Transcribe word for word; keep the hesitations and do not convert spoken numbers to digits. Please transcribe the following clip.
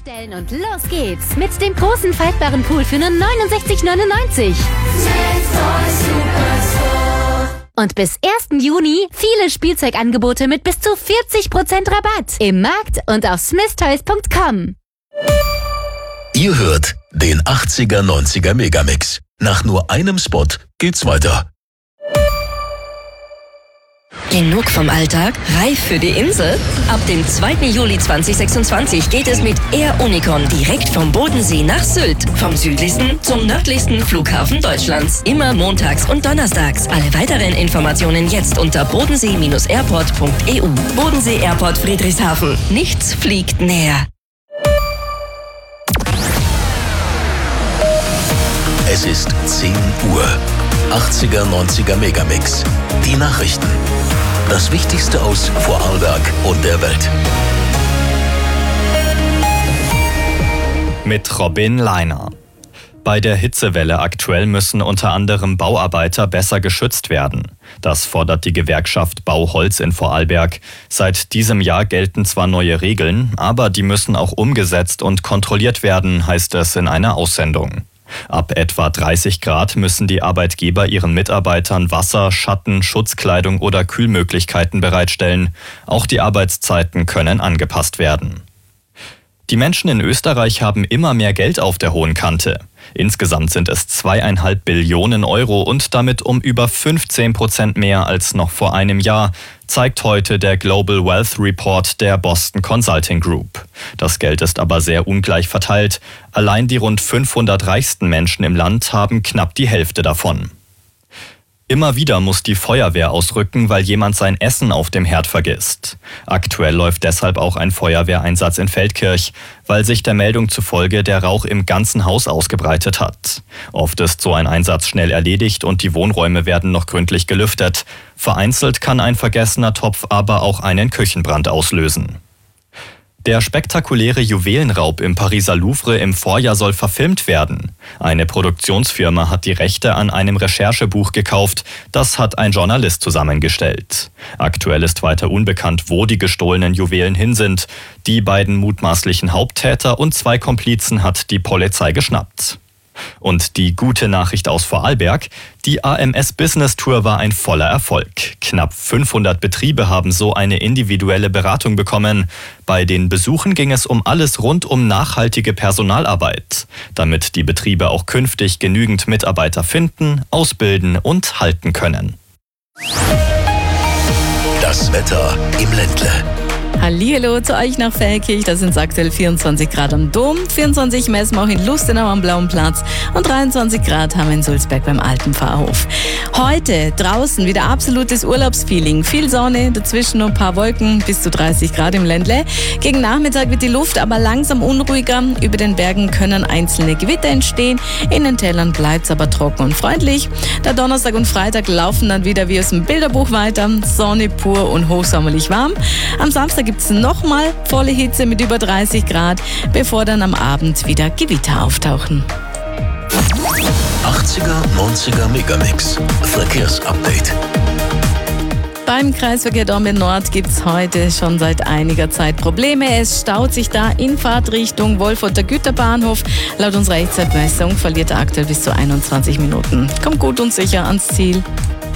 bestellen und los geht's mit dem großen faltbaren Pool für nur neunundsechzig neunundneunzig. Und bis ersten Juni viele Spielzeugangebote mit bis zu vierzig Prozent Rabatt im Markt und auf smith toys punkt com. Ihr hört den achtziger neunziger Megamix. Nach nur einem Spot geht's weiter. Genug vom Alltag? Reif für die Insel? Ab dem zweiten Juli zweitausendsechsundzwanzig geht es mit Air Unicon direkt vom Bodensee nach Sylt. Vom südlichsten zum nördlichsten Flughafen Deutschlands. Immer montags und donnerstags. Alle weiteren Informationen jetzt unter bodensee airport punkt e u. Bodensee Airport Friedrichshafen. Nichts fliegt näher. Es ist zehn Uhr. achtziger neunziger Megamix. Die Nachrichten. Das Wichtigste aus Vorarlberg und der Welt. Mit Robin Leiner. Bei der Hitzewelle aktuell müssen unter anderem Bauarbeiter besser geschützt werden. Das fordert die Gewerkschaft Bauholz in Vorarlberg. Seit diesem Jahr gelten zwar neue Regeln, aber die müssen auch umgesetzt und kontrolliert werden, heißt es in einer Aussendung. Ab etwa dreißig Grad müssen die Arbeitgeber ihren Mitarbeitern Wasser, Schatten, Schutzkleidung oder Kühlmöglichkeiten bereitstellen. Auch die Arbeitszeiten können angepasst werden. Die Menschen in Österreich haben immer mehr Geld auf der hohen Kante. Insgesamt sind es zweieinhalb Billionen Euro und damit um über fünfzehn Prozent mehr als noch vor einem Jahr, zeigt heute der Global Wealth Report der Boston Consulting Group. Das Geld ist aber sehr ungleich verteilt. Allein die rund fünfhundert reichsten Menschen im Land haben knapp die Hälfte davon. Immer wieder muss die Feuerwehr ausrücken, weil jemand sein Essen auf dem Herd vergisst. Aktuell läuft deshalb auch ein Feuerwehreinsatz in Feldkirch, weil sich der Meldung zufolge der Rauch im ganzen Haus ausgebreitet hat. Oft ist so ein Einsatz schnell erledigt und die Wohnräume werden noch gründlich gelüftet. Vereinzelt kann ein vergessener Topf aber auch einen Küchenbrand auslösen. Der spektakuläre Juwelenraub im Pariser Louvre im Vorjahr soll verfilmt werden. Eine Produktionsfirma hat die Rechte an einem Recherchebuch gekauft. Das hat ein Journalist zusammengestellt. Aktuell ist weiter unbekannt, wo die gestohlenen Juwelen hin sind. Die beiden mutmaßlichen Haupttäter und zwei Komplizen hat die Polizei geschnappt. Und die gute Nachricht aus Vorarlberg: Die A M S Business Tour war ein voller Erfolg. Knapp fünfhundert Betriebe haben so eine individuelle Beratung bekommen. Bei den Besuchen ging es um alles rund um nachhaltige Personalarbeit, damit die Betriebe auch künftig genügend Mitarbeiter finden, ausbilden und halten können. Das Wetter im Ländle. Hallihallo zu euch nach Feldkirch, da sind es aktuell vierundzwanzig Grad am Dom, vierundzwanzig messen wir auch in Lustenau am Blauen Platz und dreiundzwanzig Grad haben wir in Sulzberg beim Alten Pfarrhof. Heute draußen wieder absolutes Urlaubsfeeling, viel Sonne, dazwischen noch ein paar Wolken, bis zu dreißig Grad im Ländle. Gegen Nachmittag wird die Luft aber langsam unruhiger, über den Bergen können einzelne Gewitter entstehen, in den Tälern bleibt es aber trocken und freundlich. Der Donnerstag und Freitag laufen dann wieder wie aus dem Bilderbuch weiter, Sonne pur und hochsommerlich warm. Am Samstag gibt es nochmal volle Hitze mit über dreißig Grad, bevor dann am Abend wieder Gewitter auftauchen. achtziger neunziger Megamix. Verkehrsupdate. Beim Kreisverkehr Dornbirn Nord gibt es heute schon seit einiger Zeit Probleme. Es staut sich da in Fahrtrichtung Wolfurter Güterbahnhof. Laut unserer Echtzeitmessung verliert er aktuell bis zu einundzwanzig Minuten. Kommt gut und sicher ans Ziel.